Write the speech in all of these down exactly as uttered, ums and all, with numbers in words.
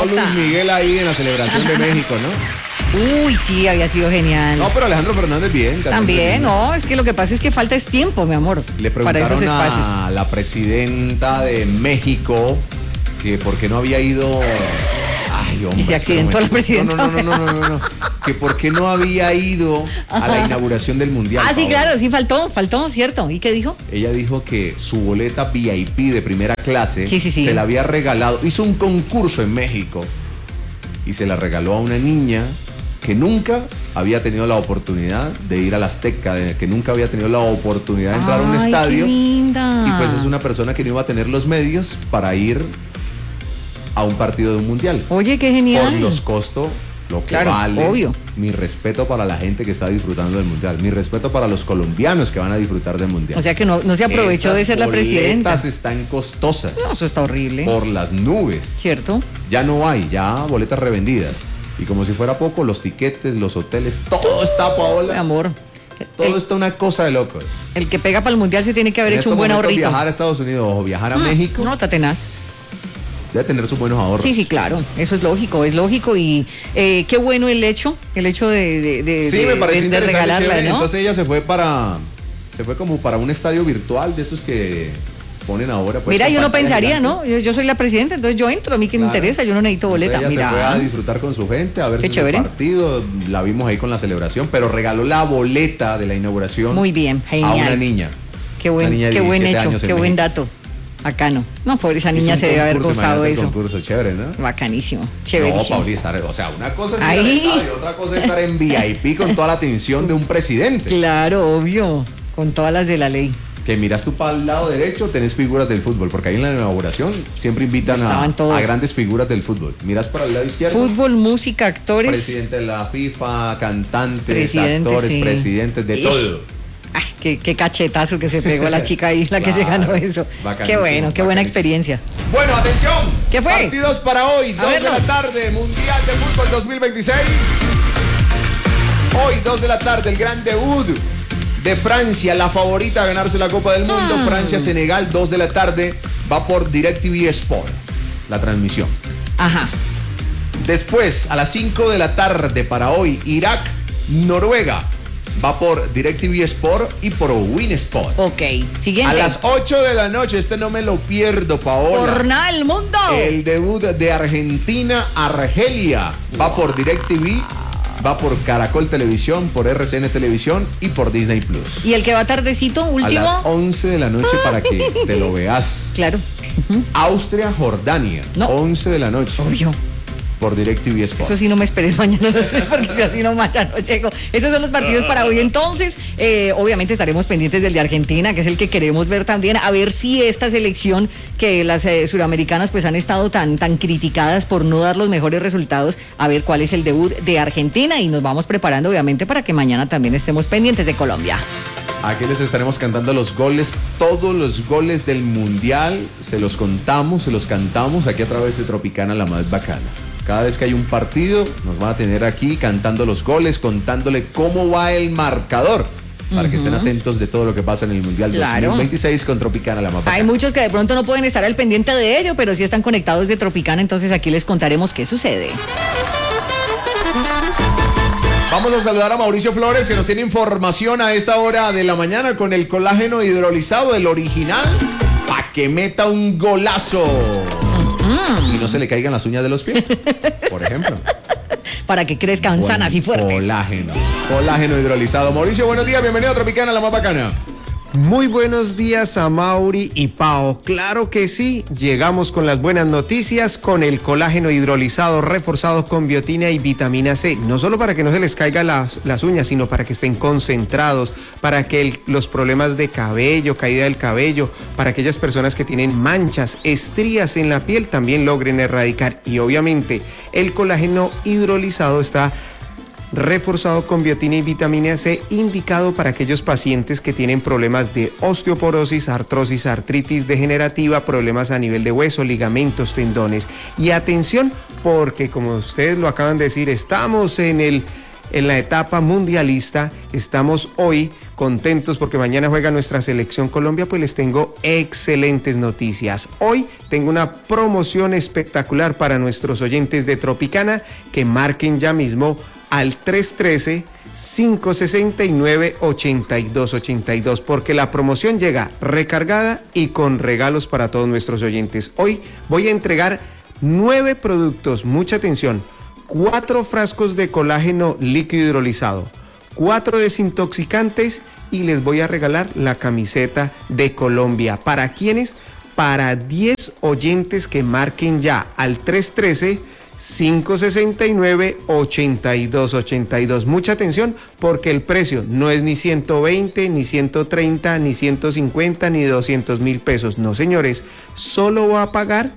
estado Luis Miguel ahí en la celebración de México, ¿no? Uy, sí, había sido genial. No, pero Alejandro Fernández bien. También, no, es que lo que pasa es que falta es tiempo, mi amor, Le para esos espacios. a la presidenta de México que por qué no había ido... Ay, hombre, y se accidentó la presidenta. No, no, no, no, no, no, no. Que por qué no había ido a la inauguración del Mundial. Ah, sí, Paola. claro, sí, faltó, faltó, cierto. ¿Y qué dijo? Ella dijo que su boleta V I P de primera clase sí, sí, sí. se la había regalado. Hizo un concurso en México y se la regaló a una niña que nunca había tenido la oportunidad de ir al Azteca, de, que nunca había tenido la oportunidad de entrar Ay, a un estadio. Qué linda. Y pues es una persona que no iba a tener los medios para ir a un partido de un mundial. Oye, qué genial. Por los costos, lo que claro, vale. Obvio. Mi respeto para la gente que está disfrutando del mundial. Mi respeto para los colombianos que van a disfrutar del mundial. O sea que no, no se aprovechó Estas de ser la presidenta. Las boletas están costosas. No, eso está horrible. Por las nubes. ¿Cierto? Ya no hay, ya boletas revendidas. Y como si fuera poco, los tiquetes, los hoteles, todo está, Paola. Mi amor. Todo el, está una cosa de locos. El que pega para el mundial se tiene que haber en hecho un buen ahorrito. Viajar a Estados Unidos o viajar a mm, México. No, tatenaz. Debe tener sus buenos ahorros. Sí, sí, claro, eso es lógico, es lógico y eh, qué bueno el hecho, el hecho de, de, de, sí, de, me parece de, de regalarla, chévere. ¿no? Entonces ella se fue para, se fue como para un estadio virtual de esos que ponen ahora. Pues, mira, yo no pensaría, gigante. ¿no? Yo, yo soy la presidenta, entonces yo entro, a mí que claro. me interesa, yo no necesito boleta. Entonces ella mira. se fue a disfrutar con su gente, a ver qué su chévere. partido, la vimos ahí con la celebración, pero regaló la boleta de la inauguración. Muy bien, genial. A una niña. Qué buen, niña qué buen hecho, qué México. buen dato. Bacano. No, pobre esa niña se debe haber gozado eso. Un concurso chévere, ¿no? Bacanísimo, chéverísimo. No, Pauli, estar, o sea, una cosa es ir ahí. al estadio, otra cosa es estar en V I P con toda la atención de un presidente. Claro, obvio, con todas las de la ley. Que miras tú para el lado derecho, tenés figuras del fútbol, porque ahí en la inauguración siempre invitan a, a grandes figuras del fútbol. Miras para el lado izquierdo. Fútbol, música, actores. Presidente de la FIFA, cantantes, presidente, actores, sí. presidentes, de y... todo. Ay, qué, qué cachetazo que se pegó la chica ahí, la claro, que se ganó eso. Qué bueno, qué buena experiencia. Bueno, atención. ¿Qué fue? Partidos para hoy, dos de la tarde, Mundial de Fútbol dos mil veintiséis. Hoy, dos de la tarde, el gran debut de Francia, la favorita a ganarse la Copa del Mundo. Mm. Francia-Senegal, dos de la tarde, va por DirecTV Sport, la transmisión. Ajá. Después, a las cinco de la tarde para hoy, Irak-Noruega. Va por DirecTV Sport y por Win Sport. Ok, siguiente. A las ocho de la noche, este no me lo pierdo, Paola. Por nada del mundo. El debut de Argentina-Argelia. Va wow. por DirecTV, va por Caracol Televisión, por R C N Televisión y por Disney Plus. ¿Y el que va tardecito, último? A las once de la noche para que te lo veas. Claro. Uh-huh. Austria-Jordania. No. once de la noche. Obvio. Por DirecTV Sport. Eso sí, no me esperes mañana porque si así no mañana no llego. Esos son los partidos para hoy. Entonces, eh, obviamente estaremos pendientes del de Argentina, que es el que queremos ver también, a ver si esta selección, que las eh, suramericanas pues han estado tan, tan criticadas por no dar los mejores resultados, a ver cuál es el debut de Argentina y nos vamos preparando obviamente para que mañana también estemos pendientes de Colombia. Aquí les estaremos cantando los goles, todos los goles del Mundial, se los contamos, se los cantamos aquí a través de Tropicana, la más bacana. Cada vez que hay un partido, nos van a tener aquí cantando los goles, contándole cómo va el marcador, para uh-huh. que estén atentos de todo lo que pasa en el Mundial claro. dos mil veintiséis con Tropicana, la más bacana. Hay muchos que de pronto no pueden estar al pendiente de ello, pero sí están conectados de Tropicana, entonces aquí les contaremos qué sucede. Vamos a saludar a Mauricio Flores, que nos tiene información a esta hora de la mañana con el colágeno hidrolizado, el original, para que meta un golazo. Mm. Y no se le caigan las uñas de los pies, por ejemplo. Para que crezcan Buen sanas y fuertes. Colágeno. Colágeno hidrolizado. Mauricio, buenos días, bienvenido a Tropicana, la más bacana. Muy buenos días a Mauri y Pao. Claro que sí, llegamos con las buenas noticias, con el colágeno hidrolizado reforzado con biotina y vitamina C. No solo para que no se les caigan las, las uñas, sino para que estén concentrados, para que el, los problemas de cabello, caída del cabello, para aquellas personas que tienen manchas, estrías en la piel, también logren erradicar. Y obviamente el colágeno hidrolizado está reforzado con biotina y vitamina C, indicado para aquellos pacientes que tienen problemas de osteoporosis, artrosis, artritis degenerativa, problemas a nivel de hueso, ligamentos, tendones. Y atención, porque como ustedes lo acaban de decir, estamos en el en la etapa mundialista, estamos hoy contentos porque mañana juega nuestra selección Colombia, pues les tengo excelentes noticias. Hoy tengo una promoción espectacular para nuestros oyentes de Tropicana que marquen ya mismo al tres uno tres, cinco seis nueve, ocho dos ocho dos porque la promoción llega recargada y con regalos para todos nuestros oyentes. Hoy voy a entregar nueve productos, mucha atención, cuatro frascos de colágeno líquido hidrolizado, cuatro desintoxicantes y les voy a regalar la camiseta de Colombia. ¿Para quiénes? Para diez oyentes que marquen ya al tres uno tres, cinco seis nueve, ocho dos ocho dos. Mucha atención porque el precio no es ni ciento veinte, ni ciento treinta, ni ciento cincuenta, ni doscientos mil pesos. No, señores, solo va a pagar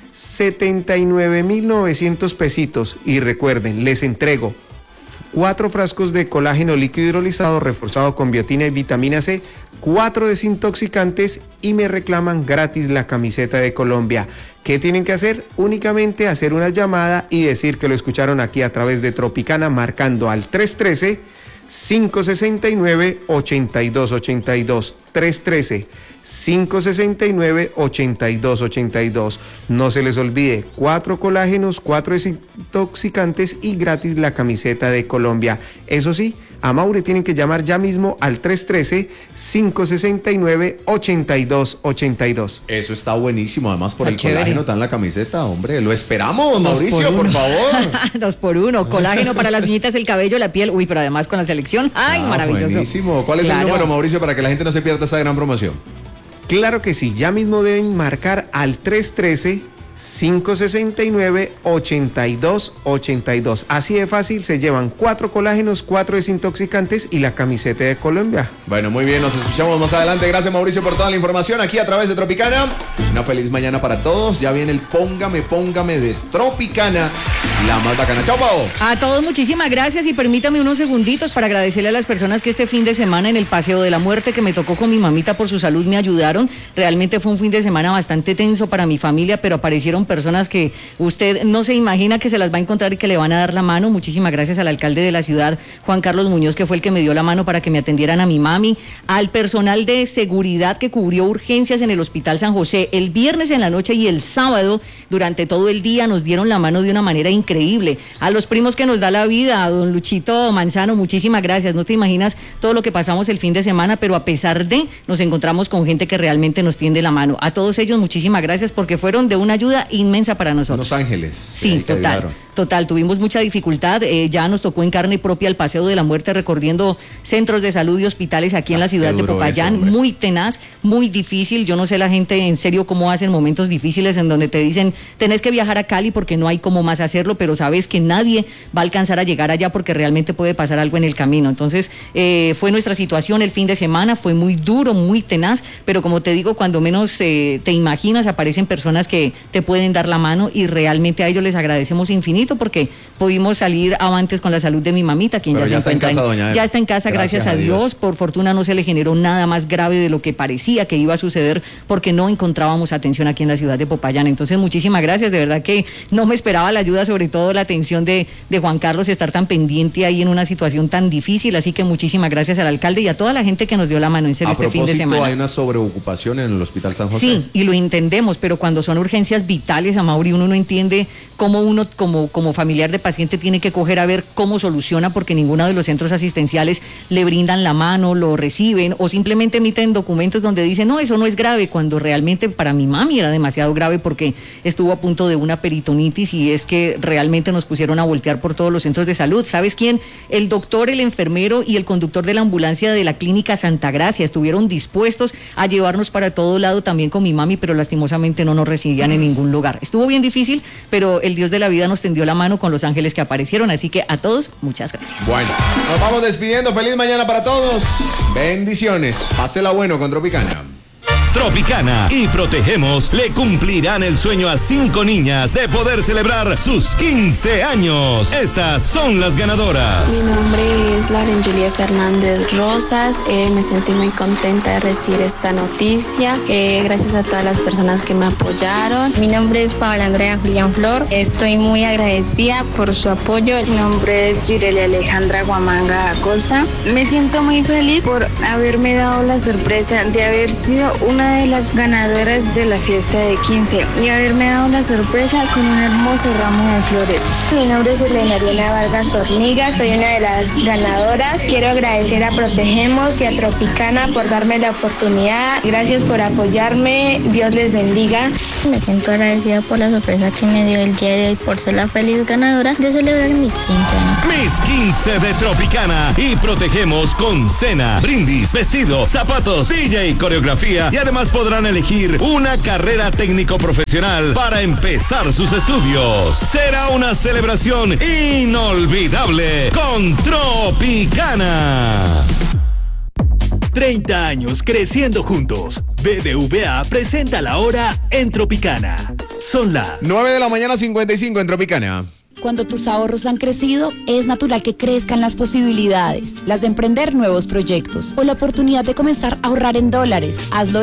setenta y nueve mil novecientos pesitos. Y recuerden, les entrego cuatro frascos de colágeno líquido hidrolizado reforzado con biotina y vitamina C, cuatro desintoxicantes y me reclaman gratis la camiseta de Colombia. ¿Qué tienen que hacer? Únicamente hacer una llamada y decir que lo escucharon aquí a través de Tropicana marcando al tres uno tres, cinco seis nueve, ocho dos ocho dos. tres uno tres, cinco seis nueve, ocho dos ocho dos. No se les olvide, cuatro colágenos, cuatro desintoxicantes y gratis la camiseta de Colombia. Eso sí, a Maure tienen que llamar ya mismo al tres uno tres, cinco seis nueve, ocho dos ocho dos. Eso está buenísimo, además por Está el chévere. colágeno está en la camiseta, hombre. Lo esperamos, Dos Mauricio, por por, uno. favor. Dos por uno, colágeno para las uñitas, el cabello, la piel, uy, pero además con la selección, ay, Ah, maravilloso. buenísimo. ¿Cuál es Claro. el número, Mauricio, para que la gente no se pierda esa gran promoción? Claro que sí, ya mismo deben marcar al tres uno tres, cinco seis nueve, ocho dos ocho dos. Así de fácil, se llevan cuatro colágenos, cuatro desintoxicantes y la camiseta de Colombia. Bueno, muy bien, nos escuchamos más adelante. Gracias, Mauricio, por toda la información aquí a través de Tropicana. Una feliz mañana para todos. Ya viene el Póngame, Póngame de Tropicana, la más bacana. Chao, Pau. A todos muchísimas gracias y permítame unos segunditos para agradecerle a las personas que este fin de semana en el Paseo de la Muerte que me tocó con mi mamita por su salud me ayudaron. Realmente fue un fin de semana bastante tenso para mi familia, pero aparecieron personas que usted no se imagina que se las va a encontrar y que le van a dar la mano. Muchísimas gracias al alcalde de la ciudad, Juan Carlos Muñoz, que fue el que me dio la mano para que me atendieran a mi mami, al personal de seguridad que cubrió urgencias en el Hospital San José el viernes en la noche y el sábado durante todo el día nos dieron la mano de una manera increíble. A los primos que nos da la vida, a don Luchito Manzano, muchísimas gracias. No te imaginas todo lo que pasamos el fin de semana, pero a pesar de, nos encontramos con gente que realmente nos tiende la mano. A todos ellos, muchísimas gracias porque fueron de una ayuda inmensa para nosotros. Los Ángeles. Sí, ahí te total. ayudaron. Total, tuvimos mucha dificultad, eh, ya nos tocó en carne propia el Paseo de la Muerte recorriendo centros de salud y hospitales aquí en la Ah, ciudad qué de duro Popayán, eso, hombre. muy tenaz, muy difícil. Yo no sé la gente en serio cómo hacen momentos difíciles en donde te dicen tenés que viajar a Cali porque no hay cómo más hacerlo, pero sabes que nadie va a alcanzar a llegar allá porque realmente puede pasar algo en el camino. Entonces eh, fue nuestra situación el fin de semana, fue muy duro, muy tenaz, pero como te digo, cuando menos eh, te imaginas aparecen personas que te pueden dar la mano y realmente a ellos les agradecemos infinito porque pudimos salir avantes con la salud de mi mamita, quien Pero ya, ya se está en encuentra casa, doña Eva. ya está en casa, gracias, Gracias a a Dios. Dios. Por fortuna no se le generó nada más grave de lo que parecía que iba a suceder porque no encontrábamos atención aquí en la ciudad de Popayán. Entonces, muchísimas gracias, de verdad que no me esperaba la ayuda, sobre todo la atención de, de Juan Carlos, estar tan pendiente ahí en una situación tan difícil. Así que muchísimas gracias al alcalde y a toda la gente que nos dio la mano, en serio, A este fin de propósito, semana. hay una sobreocupación en el Hospital San José. Sí, y lo entendemos, pero cuando son urgencias vitales, Amaury, uno no entiende cómo uno como, como familiar de paciente tiene que coger a ver cómo soluciona, porque ninguno de los centros asistenciales le brindan la mano, lo reciben o simplemente emiten documentos donde dicen, no, eso no es grave, cuando realmente para mi mami era demasiado grave porque estuvo a punto de una peritonitis y es que realmente nos pusieron a voltear por todos los centros de salud. ¿Sabes quién? El doctor, el enfermero y el conductor de la ambulancia de la clínica Santa Gracia estuvieron dispuestos a llevarnos para todo lado también con mi mami, pero lastimosamente no nos recibían en ningún lugar. Estuvo bien difícil, pero el Dios de la vida nos tendió la mano con los ángeles que aparecieron, así que a todos, muchas gracias. Bueno, nos vamos despidiendo. Feliz mañana para todos. Bendiciones. Pásela bueno con Tropicana. Tropicana y Protegemos le cumplirán el sueño a cinco niñas de poder celebrar sus quince años. Estas son las ganadoras. Mi nombre es Lauren Julia Fernández Rosas. Eh, me sentí muy contenta de recibir esta noticia. Eh, gracias a todas las personas que me apoyaron. Mi nombre es Paola Andrea Julián Flor. Estoy muy agradecida por su apoyo. Mi nombre es Gireli Alejandra Guamanga Acosta. Me siento muy feliz por haberme dado la sorpresa de haber sido una de las ganadoras de la fiesta de quince y haberme dado la sorpresa con un hermoso ramo de flores. Mi nombre es Elena Ariana Vargas Horniga, soy una de las ganadoras. Quiero agradecer a Protegemos y a Tropicana por darme la oportunidad. Gracias por apoyarme. Dios les bendiga. Me siento agradecida por la sorpresa que me dio el día de hoy por ser la feliz ganadora de celebrar mis quince años. Mis quince de Tropicana y Protegemos con cena, brindis, vestido, zapatos, D J, coreografía y además podrán elegir una carrera técnico profesional para empezar sus estudios. Será una celebración inolvidable con Tropicana. treinta años creciendo juntos. B B V A presenta la hora en Tropicana. Son las nueve de la mañana, cincuenta y cinco en Tropicana. Cuando tus ahorros han crecido, es natural que crezcan las posibilidades, las de emprender nuevos proyectos o la oportunidad de comenzar a ahorrar en dólares. Hazlo